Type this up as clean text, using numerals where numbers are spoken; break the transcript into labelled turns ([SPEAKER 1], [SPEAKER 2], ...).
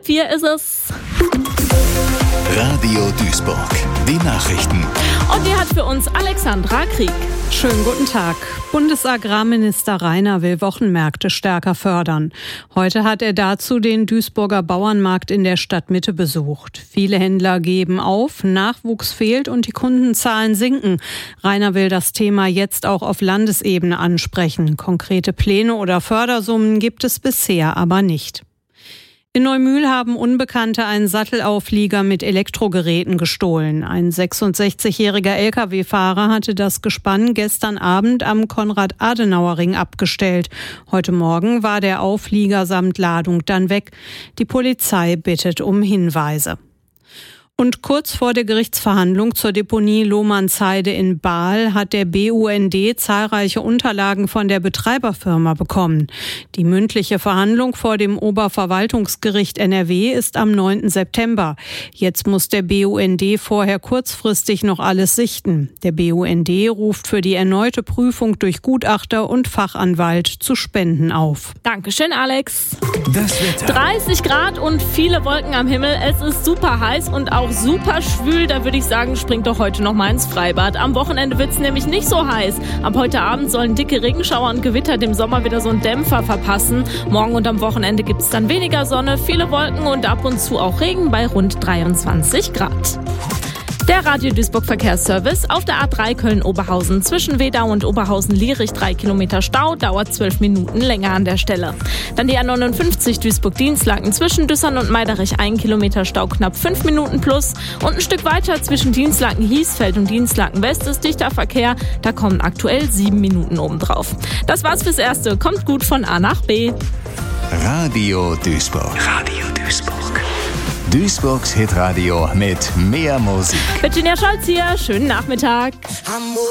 [SPEAKER 1] 3:30 ist es.
[SPEAKER 2] Radio Duisburg, die Nachrichten.
[SPEAKER 1] Und die hat für uns Alexandra Krieg.
[SPEAKER 3] Schönen guten Tag. Bundesagrarminister Rainer will Wochenmärkte stärker fördern. Heute hat er dazu den Duisburger Bauernmarkt in der Stadtmitte besucht. Viele Händler geben auf, Nachwuchs fehlt und die Kundenzahlen sinken. Rainer will das Thema jetzt auch auf Landesebene ansprechen. Konkrete Pläne oder Fördersummen gibt es bisher aber nicht. In Neumühl haben Unbekannte einen Sattelauflieger mit Elektrogeräten gestohlen. Ein 66-jähriger Lkw-Fahrer hatte das Gespann gestern Abend am Konrad-Adenauer-Ring abgestellt. Heute Morgen war der Auflieger samt Ladung dann weg. Die Polizei bittet um Hinweise. Und kurz vor der Gerichtsverhandlung zur Deponie Lohmannsheide in Bahl hat der BUND zahlreiche Unterlagen von der Betreiberfirma bekommen. Die mündliche Verhandlung vor dem Oberverwaltungsgericht NRW ist am 9. September. Jetzt muss der BUND vorher kurzfristig noch alles sichten. Der BUND ruft für die erneute Prüfung durch Gutachter und Fachanwalt zu Spenden auf.
[SPEAKER 1] Dankeschön, Alex.
[SPEAKER 2] Das Wetter.
[SPEAKER 1] 30 Grad und viele Wolken am Himmel. Es ist super heiß und auch super schwül. Da würde ich sagen, springt doch heute noch mal ins Freibad. Am Wochenende wird es nämlich nicht so heiß. Ab heute Abend sollen dicke Regenschauer und Gewitter dem Sommer wieder so einen Dämpfer verpassen. Morgen und am Wochenende gibt es dann weniger Sonne, viele Wolken und ab und zu auch Regen bei rund 23 Grad. Der Radio Duisburg Verkehrsservice auf der A3 Köln-Oberhausen zwischen Wedau und Oberhausen-Lierich 3 Kilometer Stau, dauert 12 Minuten länger an der Stelle. Dann die A59 Duisburg-Dienstlaken zwischen Düssern und Meiderich 1 Kilometer Stau, knapp 5 Minuten plus. Und ein Stück weiter zwischen Dienstlaken-Hiesfeld und Dienstlaken-West ist dichter Verkehr, da kommen aktuell 7 Minuten obendrauf. Das war's fürs Erste, kommt gut von A nach B.
[SPEAKER 2] Radio Duisburg. Radio Duisburg. Duisburgs Hitradio mit mehr Musik.
[SPEAKER 1] Virginia Scholz hier, schönen Nachmittag.